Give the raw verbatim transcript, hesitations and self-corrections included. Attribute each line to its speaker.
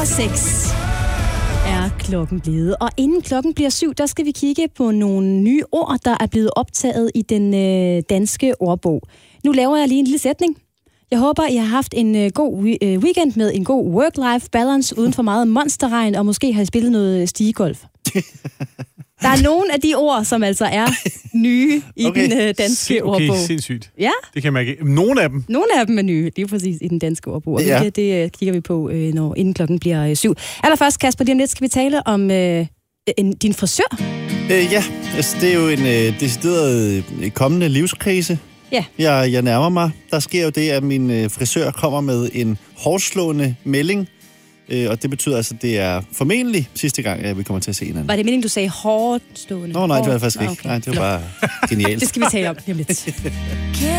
Speaker 1: seks er klokken blevet. Og inden klokken bliver syv, der skal vi kigge på nogle nye ord, der er blevet optaget i den øh, danske ordbog. Nu laver jeg lige en lille sætning. Jeg håber, I har haft en øh, god øh, weekend med en god work-life balance uden for meget monsterregn, og måske har I spillet noget stigegolf. Der er nogle af de ord, som altså er nye i okay. den øh, danske
Speaker 2: okay,
Speaker 1: ordbog.
Speaker 2: Okay, sindssygt.
Speaker 1: Ja?
Speaker 2: Det kan man ikke. Nogle af dem.
Speaker 1: Nogle af dem er nye, det er præcis i den danske ordbog. Og ja. det, det kigger vi på, øh, når inden klokken bliver øh, syv. Allerførst, Kasper, lige om lidt skal vi tale om øh, en, din frisør.
Speaker 3: Øh, ja, altså, det er jo en øh, decideret øh, kommende livskrise.
Speaker 1: Ja.
Speaker 3: Jeg, jeg nærmer mig. Der sker jo det, at min øh, frisør kommer med en hårdslående melding. Øh, og det betyder altså, at det er formentlig sidste gang, at vi kommer til at se hinanden.
Speaker 1: Var det meningen, du sagde hårdt stående?
Speaker 3: Nå, nej, det var det faktisk
Speaker 1: ikke.
Speaker 3: ikke. Nej, det var bare genialt.
Speaker 1: Det skal vi tale om lige om lidt.